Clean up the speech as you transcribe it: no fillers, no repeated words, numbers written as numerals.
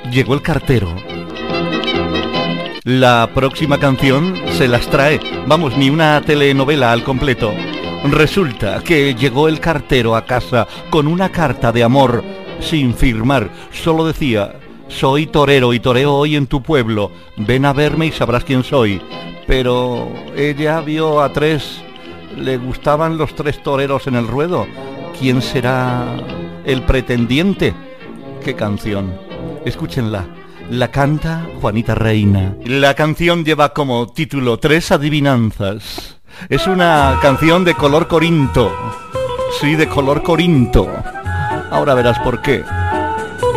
Llegó el cartero. La próxima canción se las trae. Vamos, ni una telenovela al completo. Resulta que llegó el cartero a casa con una carta de amor sin firmar. Solo decía: soy torero y toreo hoy en tu pueblo. Ven a verme y sabrás quién soy. Pero ella vio a tres. Le gustaban los tres toreros en el ruedo. ¿Quién será el pretendiente? ¿Qué canción? Escúchenla. La canta Juanita Reina. La canción lleva como título Tres adivinanzas. Es una canción de color corinto. Sí, de color corinto. Ahora verás por qué.